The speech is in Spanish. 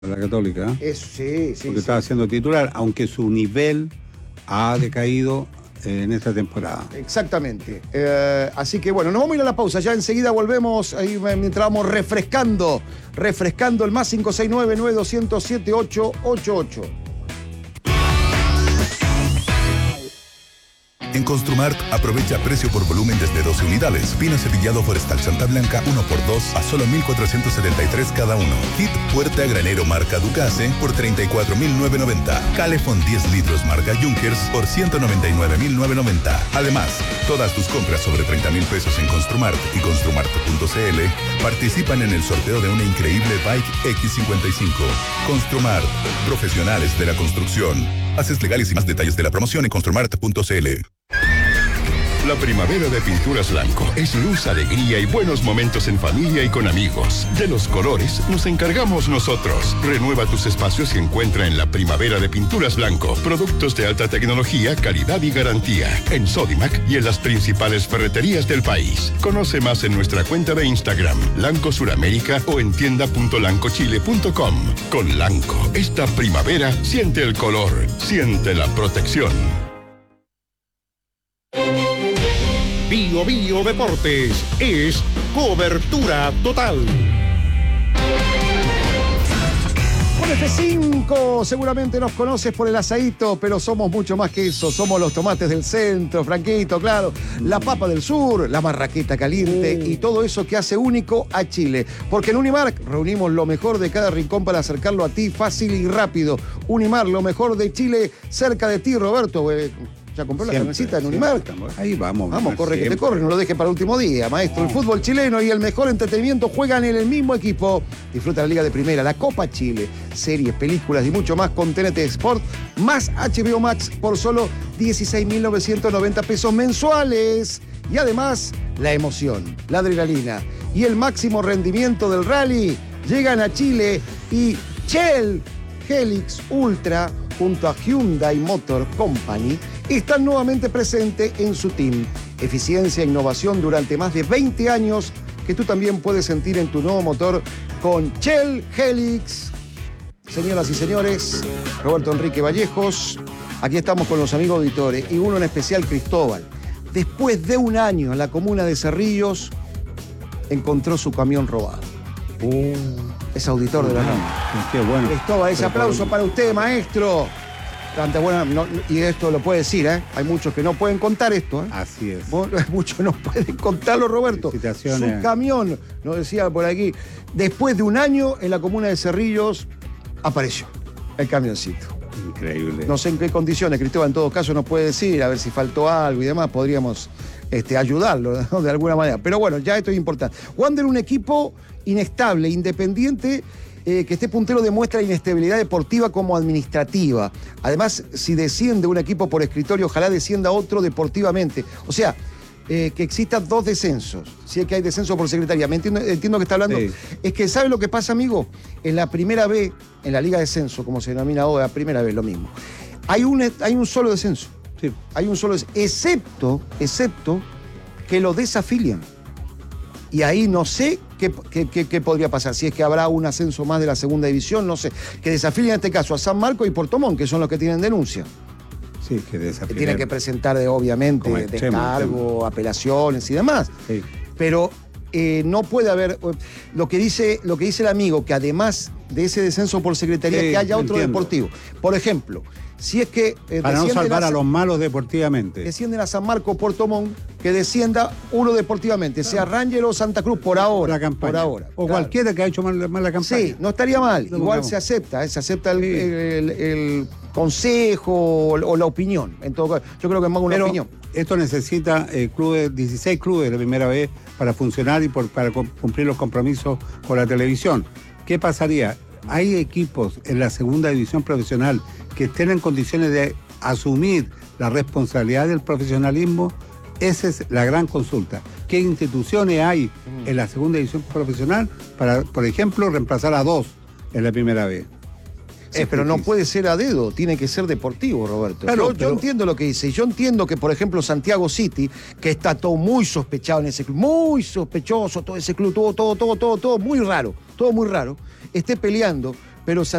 La Católica, ¿eh? Sí, sí. Porque estaba siendo titular, aunque su nivel ha decaído en esta temporada. Exactamente. Así que bueno, nos vamos a ir a la pausa. Ya enseguida volvemos ahí mientras vamos refrescando el más 569-9207-888. En Construmart, aprovecha precio por volumen desde 12 unidades. Pino cepillado Forestal Santa Blanca 1x2 a solo 1,473 cada uno. Kit puerta granero marca Ducase por 34,990. Calefón 10 litros marca Junkers por 199,990. Además, todas tus compras sobre 30,000 pesos en Construmart y Construmart.cl participan en el sorteo de una increíble Bike X55. Construmart, profesionales de la construcción. Haces legales y más detalles de la promoción en Construmart.cl. La primavera de Pinturas Blanco es luz, alegría y buenos momentos en familia y con amigos. De los colores nos encargamos nosotros. Renueva tus espacios y encuentra en la primavera de Pinturas Blanco productos de alta tecnología, calidad y garantía. En Sodimac y en las principales ferreterías del país. Conoce más en nuestra cuenta de Instagram, Lanco Suramérica, o en tienda.lancochile.com. Con Lanco, esta primavera siente el color, siente la protección. Bio Bio Deportes es cobertura total. Con F5 seguramente nos conoces por el asadito, pero somos mucho más que eso. Somos los tomates del centro, Franquito, claro, la papa del sur, la marraqueta caliente y todo eso que hace único a Chile. Porque en Unimark reunimos lo mejor de cada rincón para acercarlo a ti fácil y rápido. Unimark, lo mejor de Chile cerca de ti, Roberto. ¿Ya compró la carnecita en Unimark? Ahí vamos. Vamos, corre siempre. Que te corre, no lo dejes para el último día, maestro. El fútbol chileno y el mejor entretenimiento juegan en el mismo equipo. Disfruta la Liga de Primera, la Copa Chile, series, películas y mucho más con TNT Sport, más HBO Max por solo 16,990 pesos mensuales. Y además, la emoción, la adrenalina y el máximo rendimiento del rally llegan a Chile y Shell Helix Ultra junto a Hyundai Motor Company están nuevamente presentes en su team. Eficiencia e innovación durante más de 20 años que tú también puedes sentir en tu nuevo motor con Shell Helix. Señoras y señores, Roberto Enrique Vallejos, aquí estamos con los amigos auditores y uno en especial, Cristóbal. Después de un año en la comuna de Cerrillos, encontró su camión robado. Es auditor de la noche. Qué bueno. Cristóbal, ese aplauso para usted, maestro. Tanta buena, y esto lo puede decir, ¿eh? Hay muchos que no pueden contar esto, ¿eh? Así es. Muchos no pueden contarlo, Roberto. Su camión, nos decía por aquí, después de un año en la comuna de Cerrillos, apareció el camioncito. Increíble. No sé en qué condiciones, Cristóbal, en todo caso nos puede decir, a ver si faltó algo y demás, podríamos ayudarlo, ¿no? De alguna manera. Pero bueno, ya esto es importante. Wander, un equipo inestable, independiente, que esté puntero demuestra inestabilidad deportiva como administrativa. Además, si desciende un equipo por escritorio, ojalá descienda otro deportivamente. O sea, que existan dos descensos. Si es que hay descenso por secretaría. Entiendo que está hablando. Sí. Es que, ¿sabe lo que pasa, amigo? En la primera B, en la Liga de Descenso, como se denomina ahora, primera B, lo mismo. Hay un solo descenso. Sí. Hay un solo descenso. Excepto que lo desafilian. Y ahí no sé qué podría pasar. Si es que habrá un ascenso más de la segunda división, no sé. Que desafilien en este caso a San Marcos y Puerto Montt, que son los que tienen denuncia. Sí, que desafilien. Que tienen que presentar, obviamente, descargo, apelaciones y demás. Sí. Pero no puede haber. Lo que dice el amigo, que además de ese descenso por secretaría, que haya otro deportivo. Por ejemplo, si es que para no salvar a los malos deportivamente. Descienden a San Marcos, Puerto Montt, que descienda uno deportivamente, sea Ranger o Santa Cruz por ahora. Por ahora. O cualquiera que ha hecho mal la campaña. Sí, no estaría mal. Igual se acepta, el consejo o la opinión. En todo caso, yo creo que es más una opinión. Esto necesita 16 clubes de la primera vez para funcionar y para cumplir los compromisos con la televisión. ¿Qué pasaría? Hay equipos en la segunda división profesional que estén en condiciones de asumir la responsabilidad del profesionalismo. Esa es la gran consulta. ¿Qué instituciones hay en la segunda división profesional para, por ejemplo, reemplazar a 2 en la primera vez? Pero no puede ser a dedo, tiene que ser deportivo, Roberto. Claro, yo entiendo lo que dice. Yo entiendo que, por ejemplo, Santiago City, que está todo muy sospechado en ese club, muy sospechoso todo ese club, todo muy raro, esté peleando pero